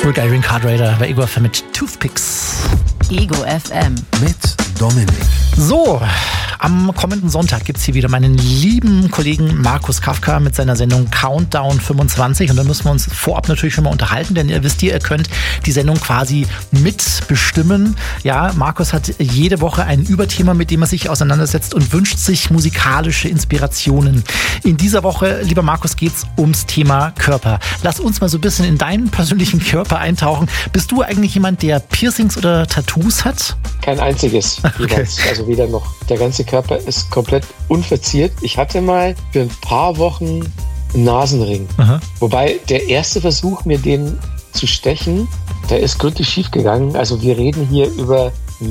zurück, Irene Cardrader bei Ego FM mit Toothpicks. Ego FM mit Dominik. So, am kommenden Sonntag gibt es hier wieder meinen lieben Kollegen Markus Kafka mit seiner Sendung Countdown 25. Und da müssen wir uns vorab natürlich schon mal unterhalten, denn ihr wisst, ihr könnt die Sendung quasi mitbestimmen. Ja, Markus hat jede Woche ein Überthema, mit dem er sich auseinandersetzt und wünscht sich musikalische Inspirationen. In dieser Woche, lieber Markus, geht es ums Thema Körper. Lass uns mal so ein bisschen in deinen persönlichen Körper eintauchen. Bist du eigentlich jemand, der Piercings oder Tattoos hat? Kein einziges. Okay. Also weder noch. Der ganze Körper ist komplett unverziert. Ich hatte mal für ein paar Wochen einen Nasenring. Aha. Wobei der erste Versuch, mir den zu stechen, der ist gründlich schief gegangen. Also wir reden hier über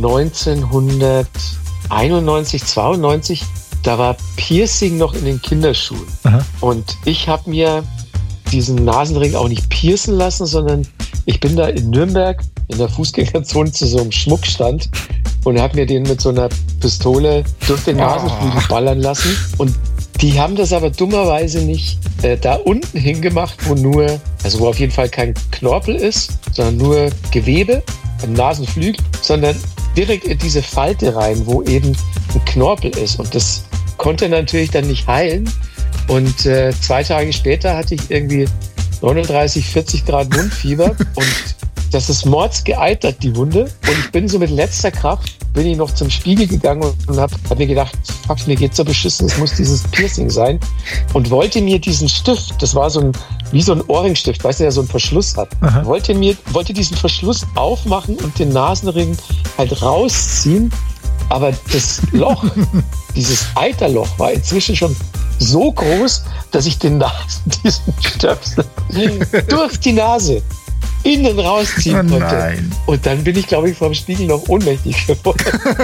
1991, 92. Da war Piercing noch in den Kinderschuhen. Aha. Und ich habe mir diesen Nasenring auch nicht piercen lassen, sondern ich bin da in Nürnberg in der Fußgängerzone zu so einem Schmuckstand und habe mir den mit so einer Pistole durch den Nasenflügel ballern lassen. Und die haben das aber dummerweise nicht da unten hingemacht, wo auf jeden Fall kein Knorpel ist, sondern nur Gewebe im Nasenflügel, sondern direkt in diese Falte rein, wo eben ein Knorpel ist. Und das konnte natürlich dann nicht heilen. Und 2 Tage später hatte ich irgendwie 39, 40 Grad Mundfieber und das ist mordsgeeitert, die Wunde. Und ich bin so mit letzter Kraft, bin ich noch zum Spiegel gegangen und hab mir gedacht, fuck, mir geht's so beschissen, es muss dieses Piercing sein. Und wollte mir diesen Stift, das war wie so ein Ohrringstift, weißt du, der so einen Verschluss hat. Wollte diesen Verschluss aufmachen und den Nasenring halt rausziehen. Aber das Loch, dieses Eiterloch war inzwischen schon so groß, dass ich diesen Stöpsel durch die Nase innen rausziehen konnte. Nein. Und dann bin ich, glaube ich, vom Spiegel noch ohnmächtig geworden.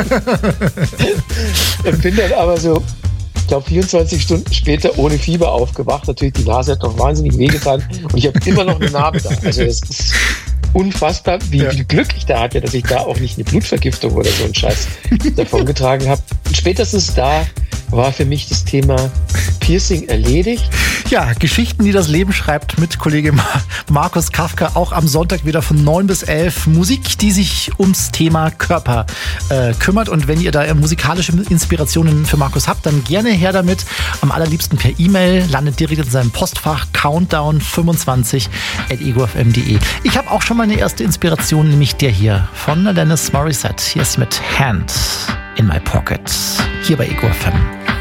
Und bin dann aber so, ich glaube, 24 Stunden später ohne Fieber aufgewacht. Natürlich, die Nase hat noch wahnsinnig wehgetan und ich habe immer noch eine Narbe da. Also das ist unfassbar, wie Glück ich da hatte, dass ich da auch nicht eine Blutvergiftung oder so einen Scheiß davongetragen habe. Und spätestens da war für mich das Thema Piercing erledigt. Ja, Geschichten, die das Leben schreibt mit Kollege Markus Kafka, auch am Sonntag wieder von 9 bis 11. Musik, die sich ums Thema Körper kümmert. Und wenn ihr da musikalische Inspirationen für Markus habt, dann gerne her damit. Am allerliebsten per E-Mail, landet direkt in seinem Postfach countdown25@egofm.de. Ich habe auch schon mal eine erste Inspiration, nämlich der hier von Alanis Morissette. Hier ist mit Hand in My Pocket. Hier bei Ego FM.